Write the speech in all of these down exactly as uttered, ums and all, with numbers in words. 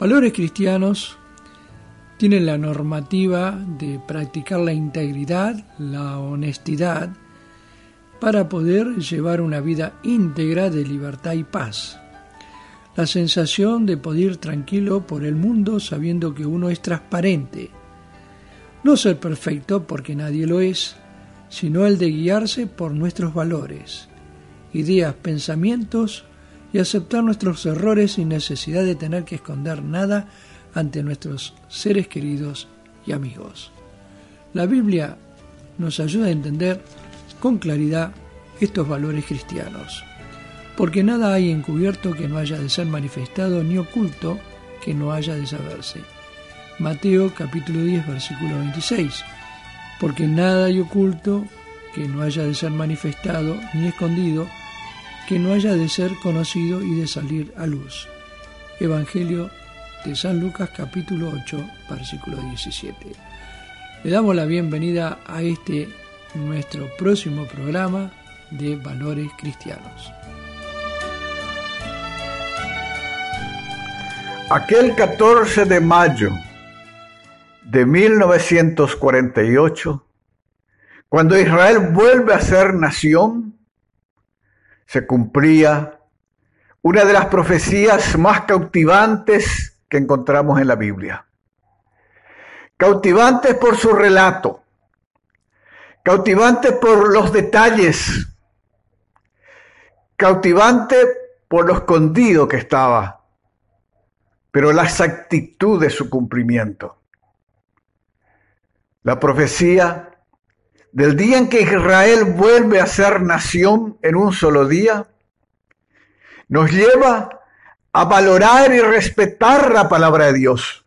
Valores cristianos tienen la normativa de practicar la integridad, la honestidad, para poder llevar una vida íntegra de libertad y paz. La sensación de poder ir tranquilo por el mundo sabiendo que uno es transparente. No ser perfecto porque nadie lo es, sino el de guiarse por nuestros valores, ideas, pensamientos y aceptar nuestros errores sin necesidad de tener que esconder nada ante nuestros seres queridos y amigos. La Biblia nos ayuda a entender con claridad estos valores cristianos, porque nada hay encubierto que no haya de ser manifestado, ni oculto que no haya de saberse. Mateo capítulo diez, versículo veintiséis. Porque nada hay oculto que no haya de ser manifestado, ni escondido que no haya de ser conocido y de salir a luz. Evangelio de San Lucas capítulo ocho, versículo diecisiete. Le damos la bienvenida a este nuestro próximo programa de Valores Cristianos. Aquel catorce de mayo de mil novecientos cuarenta y ocho, cuando Israel vuelve a ser nación, se cumplía una de las profecías más cautivantes que encontramos en la Biblia. Cautivantes por su relato, cautivante por los detalles, cautivante por lo escondido que estaba, pero la exactitud de su cumplimiento. La profecía del día en que Israel vuelve a ser nación en un solo día nos lleva a valorar y respetar la palabra de Dios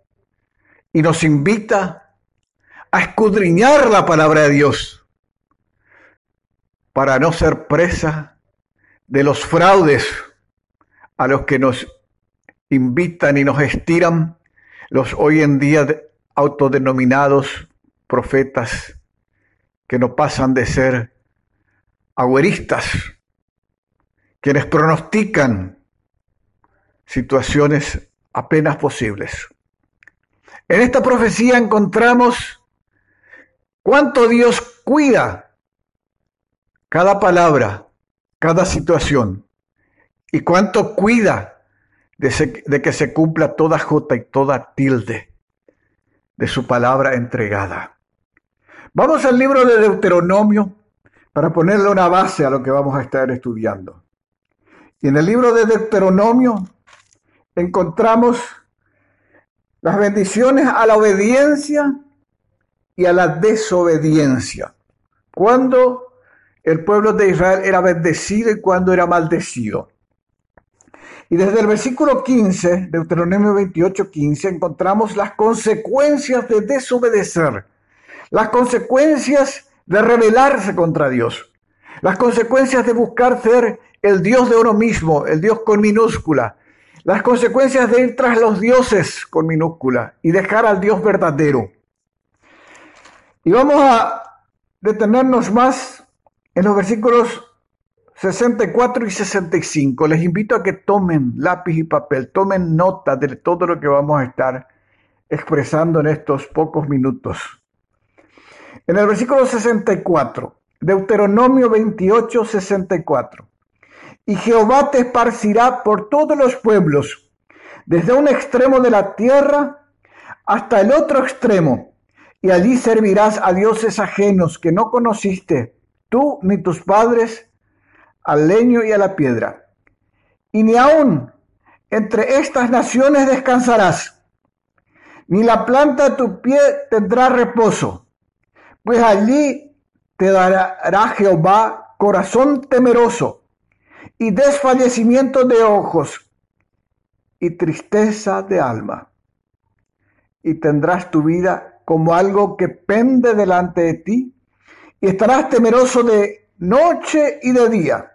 y nos invita a escudriñar la palabra de Dios para no ser presa de los fraudes a los que nos invitan y nos estiran los hoy en día autodenominados profetas, que no pasan de ser agüeristas, quienes pronostican situaciones apenas posibles. En esta profecía encontramos cuánto Dios cuida cada palabra, cada situación, y cuánto cuida de, se, de que se cumpla toda jota y toda tilde de su palabra entregada. Vamos al libro de Deuteronomio para ponerle una base a lo que vamos a estar estudiando. Y en el libro de Deuteronomio encontramos las bendiciones a la obediencia y a la desobediencia. Cuando el pueblo de Israel era bendecido y cuando era maldecido. Y desde el versículo quince, Deuteronomio veintiocho, quince, encontramos las consecuencias de desobedecer, las consecuencias de rebelarse contra Dios, las consecuencias de buscar ser el Dios de uno mismo, el Dios con minúscula, las consecuencias de ir tras los dioses con minúscula y dejar al Dios verdadero. Y vamos a detenernos más en los versículos sesenta y cuatro y sesenta y cinco. Les invito a que tomen lápiz y papel, tomen nota de todo lo que vamos a estar expresando en estos pocos minutos. En el versículo sesenta y cuatro, Deuteronomio veintiocho, sesenta y cuatro. Y Jehová te esparcirá por todos los pueblos, desde un extremo de la tierra hasta el otro extremo, y allí servirás a dioses ajenos que no conociste, tú ni tus padres, al leño y a la piedra. Y ni aun entre estas naciones descansarás, ni la planta de tu pie tendrá reposo, pues allí te dará Jehová corazón temeroso y desfallecimiento de ojos y tristeza de alma. Y tendrás tu vida como algo que pende delante de ti, y estarás temeroso de noche y de día,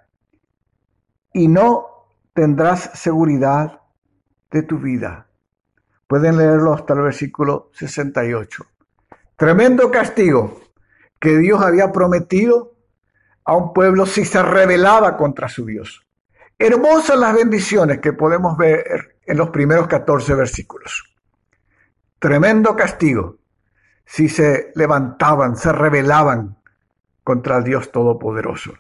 y no tendrás seguridad de tu vida. Pueden leerlo hasta el versículo sesenta y ocho. Tremendo castigo que Dios había prometido a un pueblo si se rebelaba contra su Dios. Hermosas las bendiciones que podemos ver en los primeros catorce versículos. Tremendo castigo si se levantaban, se rebelaban contra el Dios Todopoderoso.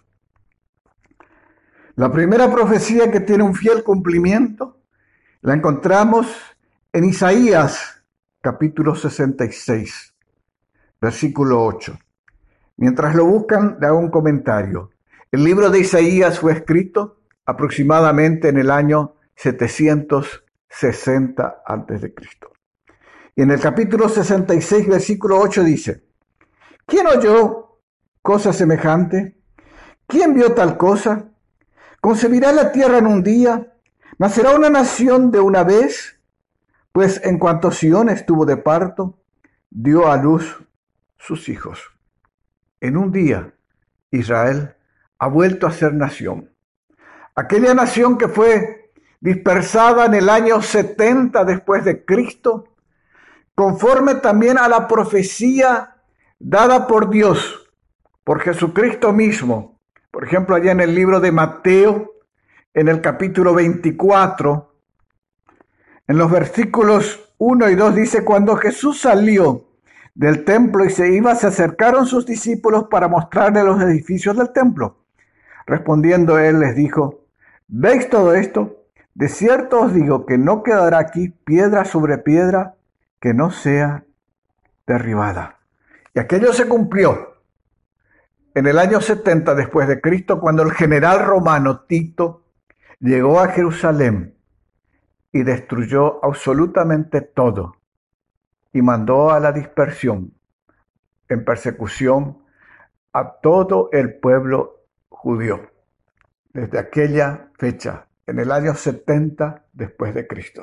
La primera profecía que tiene un fiel cumplimiento la encontramos en Isaías, capítulo sesenta y seis, versículo ocho. Mientras lo buscan, le hago un comentario. El libro de Isaías fue escrito aproximadamente en el año setecientos sesenta antes de Cristo. Y en el capítulo sesenta y seis, versículo ocho dice: ¿Quién oyó cosa semejante? ¿Quién vio tal cosa? ¿Concebirá la tierra en un día? ¿Nacerá una nación de una vez? Pues en cuanto Sión estuvo de parto, dio a luz sus hijos. En un día, Israel ha vuelto a ser nación. Aquella nación que fue dispersada en el año setenta después de Cristo, conforme también a la profecía dada por Dios, por Jesucristo mismo. Por ejemplo, allá en el libro de Mateo, en el capítulo veinticuatro, en los versículos uno y dos dice: cuando Jesús salió del templo y se iba, se acercaron sus discípulos para mostrarle los edificios del templo. Respondiendo él les dijo: ¿veis todo esto? De cierto os digo que no quedará aquí piedra sobre piedra que no sea derribada. Y aquello se cumplió en el año setenta después de Cristo, cuando el general romano Tito llegó a Jerusalén y destruyó absolutamente todo y mandó a la dispersión en persecución a todo el pueblo judío desde aquella fecha, en el año setenta después de Cristo.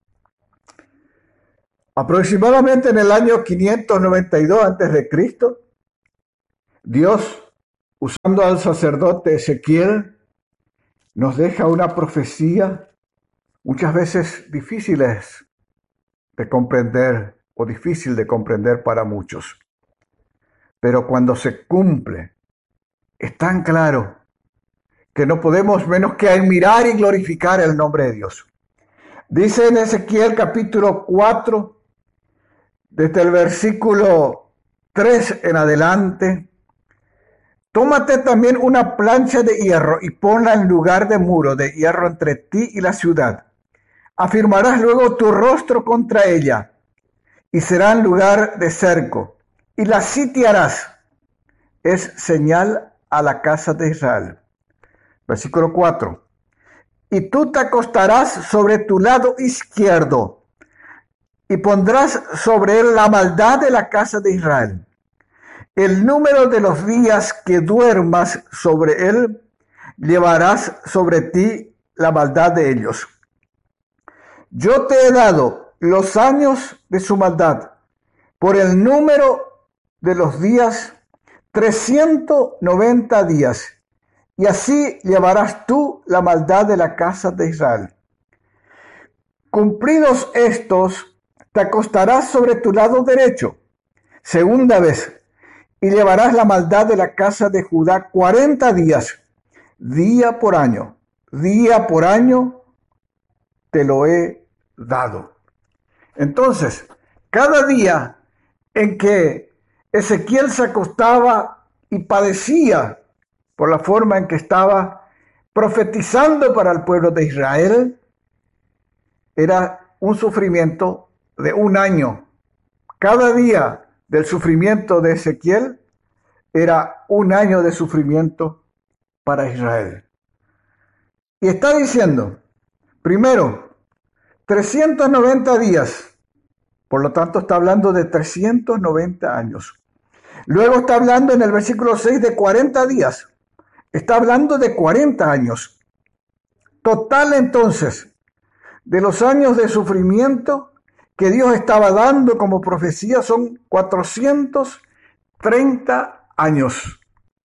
Aproximadamente en el año quinientos noventa y dos antes de Cristo, Dios, usando al sacerdote Ezequiel, nos deja una profecía muchas veces difíciles de comprender o difícil de comprender para muchos. Pero cuando se cumple, es tan claro que no podemos menos que admirar y glorificar el nombre de Dios. Dice en Ezequiel capítulo cuatro, desde el versículo tres en adelante: tómate también una plancha de hierro y ponla en lugar de muro de hierro entre ti y la ciudad. Afirmarás luego tu rostro contra ella y será en lugar de cerco, y la sitiarás. Es señal a la casa de Israel. Versículo cuatro. Y tú te acostarás sobre tu lado izquierdo y pondrás sobre él la maldad de la casa de Israel. El número de los días que duermas sobre él, llevarás sobre ti la maldad de ellos. Yo te he dado los años de su maldad, por el número de los días, trescientos noventa días, y así llevarás tú la maldad de la casa de Israel. Cumplidos estos, te acostarás sobre tu lado derecho, segunda vez, y llevarás la maldad de la casa de Judá cuarenta días, día por año, día por año te lo he dado. Entonces, cada día en que Ezequiel se acostaba y padecía por la forma en que estaba profetizando para el pueblo de Israel, era un sufrimiento de un año. Cada día del sufrimiento de Ezequiel era un año de sufrimiento para Israel. Y está diciendo, primero, trescientos noventa días, por lo tanto está hablando de trescientos noventa años. Luego está hablando en el versículo seis de cuarenta días, está hablando de cuarenta años. Total entonces, de los años de sufrimiento que Dios estaba dando como profecía son cuatrocientos treinta años.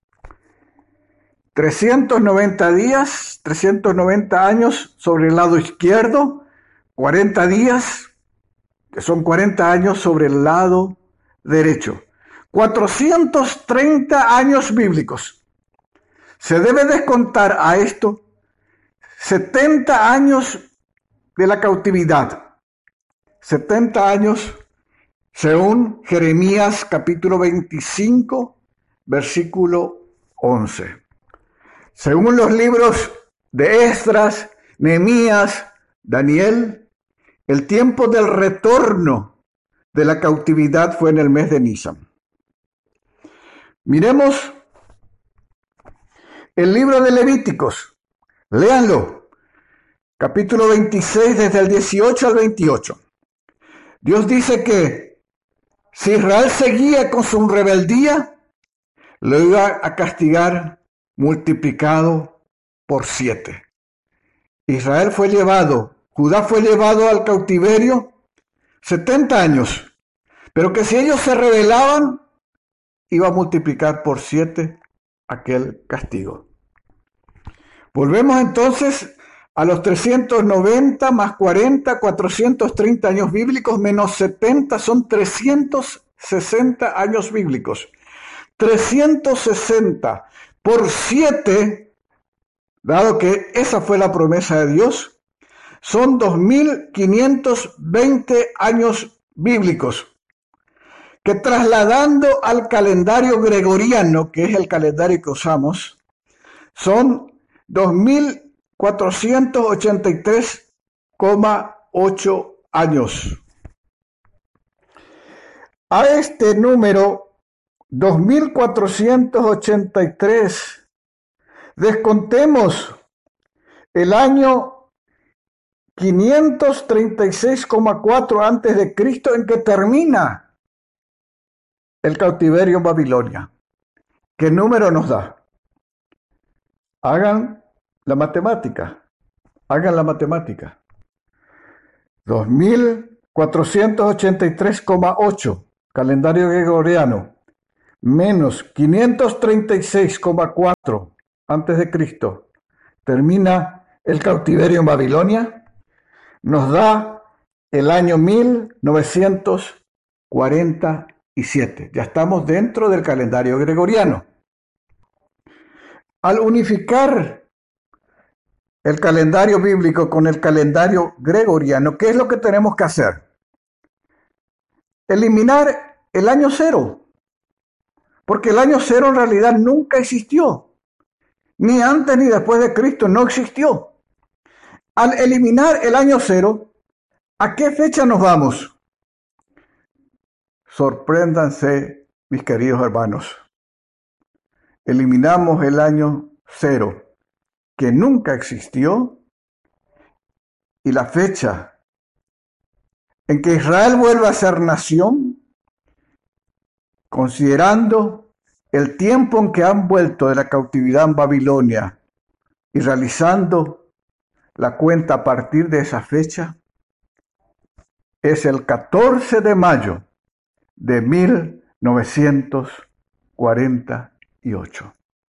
trescientos noventa días, trescientos noventa años sobre el lado izquierdo, cuarenta días, que son cuarenta años sobre el lado derecho. cuatrocientos treinta años bíblicos. Se debe descontar a esto setenta años de la cautividad. setenta años, según Jeremías capítulo veinticinco, versículo once. Según los libros de Esdras, Nehemías, Daniel, el tiempo del retorno de la cautividad fue en el mes de Nisan. Miremos el libro de Levíticos. Léanlo. Capítulo veintiséis, desde el dieciocho al veintiocho. Dios dice que si Israel seguía con su rebeldía, lo iba a castigar multiplicado por siete. Israel fue llevado, Judá fue llevado al cautiverio setenta años, pero que si ellos se rebelaban, iba a multiplicar por siete aquel castigo. Volvemos entonces a los trescientos noventa más cuarenta, cuatrocientos treinta años bíblicos menos setenta son trescientos sesenta años bíblicos. trescientos sesenta por siete, dado que esa fue la promesa de Dios, son dos mil quinientos veinte años bíblicos, que trasladando al calendario gregoriano, que es el calendario que usamos, son dos mil cuatrocientos ochenta y tres coma ocho años. A este número dos mil cuatrocientos ochenta y tres descontemos el año quinientos treinta y seis coma cuatro antes de Cristo, en que termina el cautiverio en Babilonia. ¿Qué número nos da? Hagan la matemática. Hagan la matemática. dos mil cuatrocientos ochenta y tres coma ocho, calendario gregoriano, menos quinientos treinta y seis coma cuatro antes de Cristo, termina el cautiverio en Babilonia, nos da el año mil novecientos cuarenta y siete. Ya estamos dentro del calendario gregoriano. Al unificar el calendario bíblico con el calendario gregoriano, ¿qué es lo que tenemos que hacer? Eliminar el año cero, porque el año cero en realidad nunca existió, ni antes ni después de Cristo, no existió. Al eliminar el año cero, ¿a qué fecha nos vamos? Sorpréndanse, mis queridos hermanos. Eliminamos el año cero, que nunca existió, y la fecha en que Israel vuelve a ser nación, considerando el tiempo en que han vuelto de la cautividad en Babilonia y realizando la cuenta a partir de esa fecha, es el catorce de mayo de mil novecientos cuarenta y ocho.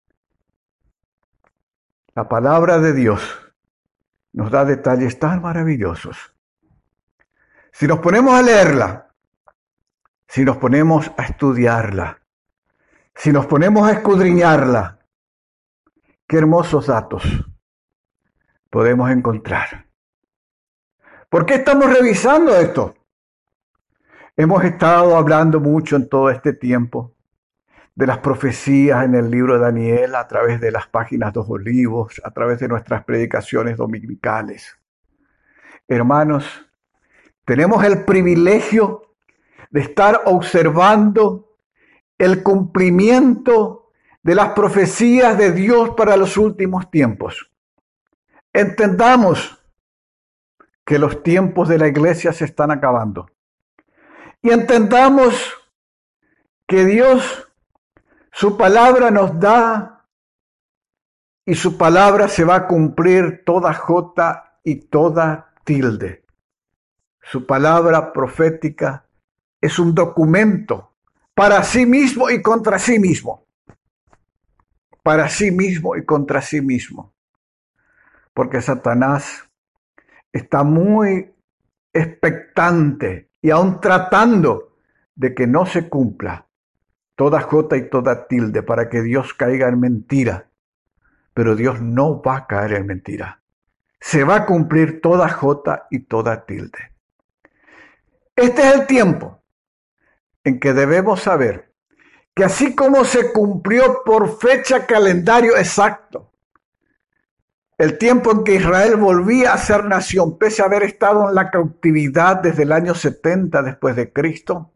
La palabra de Dios nos da detalles tan maravillosos. Si nos ponemos a leerla, si nos ponemos a estudiarla, si nos ponemos a escudriñarla, qué hermosos datos podemos encontrar. ¿Por qué estamos revisando esto? Hemos estado hablando mucho en todo este tiempo de las profecías en el libro de Daniel, a través de las páginas de los Olivos, a través de nuestras predicaciones dominicales. Hermanos, tenemos el privilegio de estar observando el cumplimiento de las profecías de Dios para los últimos tiempos. Entendamos que los tiempos de la iglesia se están acabando. Y entendamos que Dios, su palabra nos da, y su palabra se va a cumplir toda jota y toda tilde. Su palabra profética es un documento para sí mismo y contra sí mismo. Para sí mismo y contra sí mismo. Porque Satanás está muy expectante y aún tratando de que no se cumpla toda jota y toda tilde para que Dios caiga en mentira. Pero Dios no va a caer en mentira. se va a cumplir toda jota y toda tilde. Este es el tiempo en que debemos saber que así como se cumplió por fecha calendario exacto, el tiempo en que Israel volvía a ser nación, pese a haber estado en la cautividad desde el año setenta después de Cristo,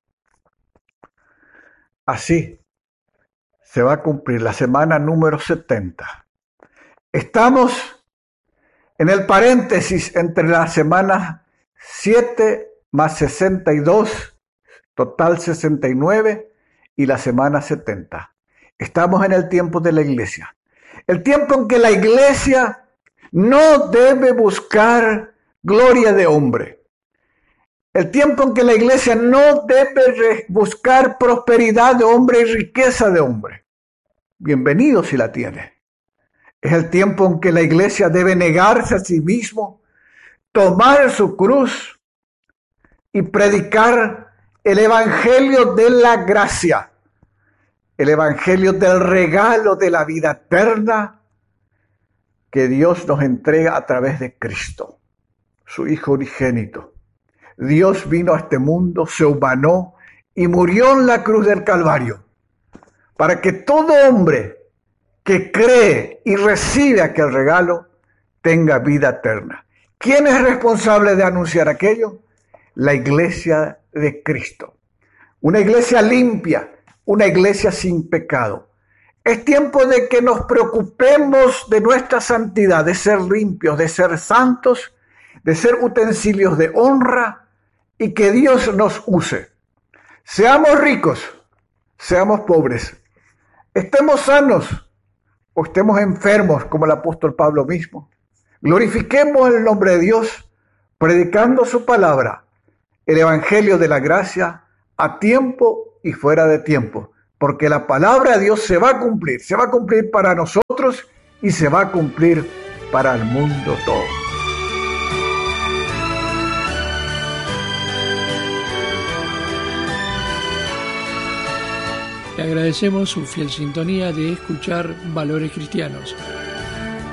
así se va a cumplir la semana número setenta. Estamos en el paréntesis entre la semana siete más sesenta y dos, total sesenta y nueve, y la semana setenta. Estamos en el tiempo de la iglesia. El tiempo en que la iglesia no debe buscar gloria de hombre. El tiempo en que la iglesia no debe buscar prosperidad de hombre y riqueza de hombre. Bienvenido si la tiene. Es el tiempo en que la iglesia debe negarse a sí mismo, tomar su cruz y predicar el evangelio de la gracia, el evangelio del regalo de la vida eterna que Dios nos entrega a través de Cristo, su Hijo unigénito. Dios vino a este mundo, se humanó y murió en la cruz del Calvario para que todo hombre que cree y recibe aquel regalo tenga vida eterna. ¿Quién es responsable de anunciar aquello? La iglesia de Cristo. Una iglesia limpia, una iglesia sin pecado. Es tiempo de que nos preocupemos de nuestra santidad, de ser limpios, de ser santos, de ser utensilios de honra y que Dios nos use. Seamos ricos, seamos pobres, estemos sanos o estemos enfermos, como el apóstol Pablo mismo. Glorifiquemos el nombre de Dios, predicando su palabra, el evangelio de la gracia, a tiempo y fuera de tiempo, porque la palabra de Dios se va a cumplir, se va a cumplir para nosotros y se va a cumplir para el mundo todo. Le agradecemos su fiel sintonía de escuchar Valores Cristianos.